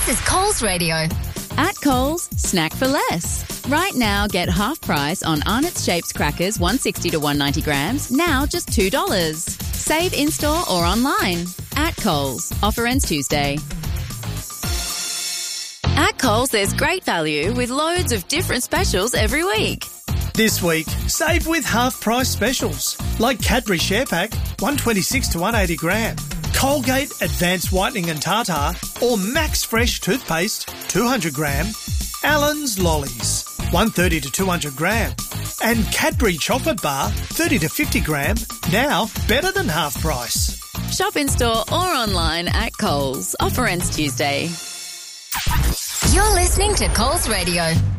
is Coles Radio. At Coles, snack for less. Right now, get half price on Arnott's Shapes crackers 160 to 190 grams, now just $2. Save in-store or online. At Coles. Offer ends Tuesday. At Coles, there's great value with loads of different specials every week. This week, save with half-price specials, like Cadbury Share Pack, 126 to 180 gram, Colgate Advanced Whitening and Tartar, or Max Fresh Toothpaste, 200 gram, Allen's Lollies, 130 to 200 gram, and Cadbury Chocolate Bar, 30 to 50 gram, now better than half price. Shop in-store or online at Coles. Offer ends Tuesday. You're listening to Coles Radio.